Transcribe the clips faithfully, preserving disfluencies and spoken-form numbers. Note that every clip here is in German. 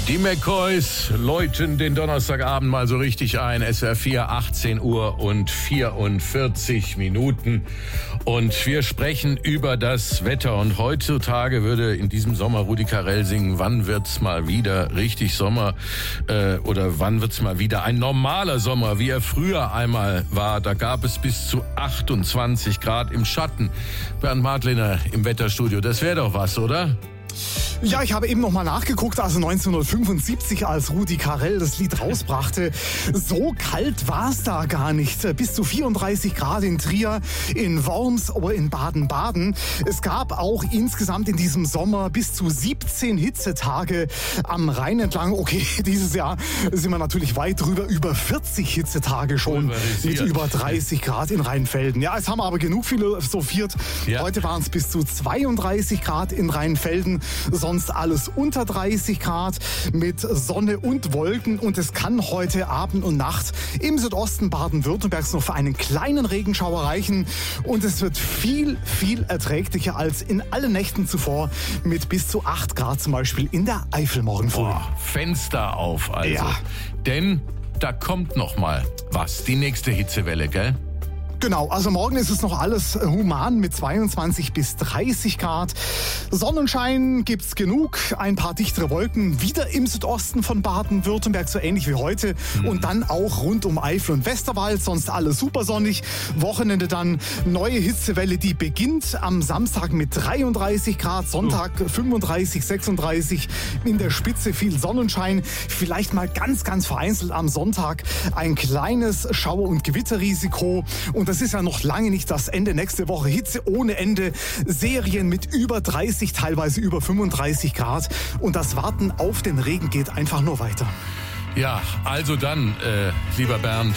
Die McCoys läuten den Donnerstagabend mal so richtig ein. S W R vier, achtzehn Uhr und vierundvierzig Minuten. Und wir sprechen über das Wetter. Und heutzutage würde in diesem Sommer Rudi Carrell singen, wann wird's mal wieder richtig Sommer? Äh, oder wann wird's mal wieder ein normaler Sommer, wie er früher einmal war? Da gab es bis zu achtundzwanzig Grad im Schatten. Bernd Martliner im Wetterstudio, das wäre doch was, oder? Ja, ich habe eben noch mal nachgeguckt, also neunzehnhundertfünfundsiebzig, als Rudi Carrell das Lied rausbrachte. So kalt war es da gar nicht. Bis zu vierunddreißig Grad in Trier, in Worms oder in Baden-Baden. Es gab auch insgesamt in diesem Sommer bis zu siebzehn Hitzetage am Rhein entlang. Okay, dieses Jahr sind wir natürlich weit drüber, über vierzig Hitzetage schon mit über dreißig Grad in Rheinfelden. Ja, jetzt haben wir aber genug philosophiert. Ja. Heute waren es bis zu zweiunddreißig Grad in Rheinfelden. Sonst alles unter dreißig Grad mit Sonne und Wolken. Und es kann heute Abend und Nacht im Südosten Baden-Württembergs noch für einen kleinen Regenschauer reichen. Und es wird viel, viel erträglicher als in allen Nächten zuvor mit bis zu acht Grad zum Beispiel in der Eifel morgen früh. Boah, Fenster auf also. Ja. Denn da kommt noch mal was. Die nächste Hitzewelle, gell? Genau, also morgen ist es noch alles human mit zweiundzwanzig bis dreißig Grad. Sonnenschein gibt's genug, ein paar dichtere Wolken wieder im Südosten von Baden-Württemberg, so ähnlich wie heute. Mhm. Und dann auch rund um Eifel und Westerwald, sonst alles super sonnig. Wochenende dann neue Hitzewelle, die beginnt am Samstag mit dreiunddreißig Grad, Sonntag fünfunddreißig, sechsunddreißig, in der Spitze viel Sonnenschein. Vielleicht mal ganz, ganz vereinzelt am Sonntag ein kleines Schauer- und Gewitterrisiko. Und das ist ja noch lange nicht das Ende. Nächste Woche Hitze ohne Ende. Serien mit über dreißig, teilweise über fünfunddreißig Grad. Und das Warten auf den Regen geht einfach nur weiter. Ja, also dann, äh, lieber Bernd,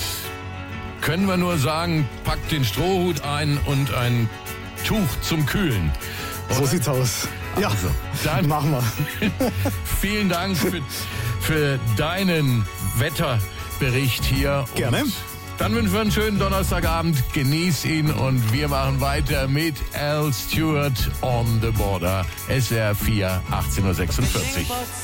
können wir nur sagen, packt den Strohhut ein und ein Tuch zum Kühlen. Oder? So sieht's aus. Ja, also, dann machen wir. Vielen Dank für, für deinen Wetterbericht hier. Gerne. Und dann wünschen wir einen schönen Donnerstagabend, genieß ihn und wir machen weiter mit Al Stewart on the Border. S W R vier, achtzehn Uhr sechsundvierzig.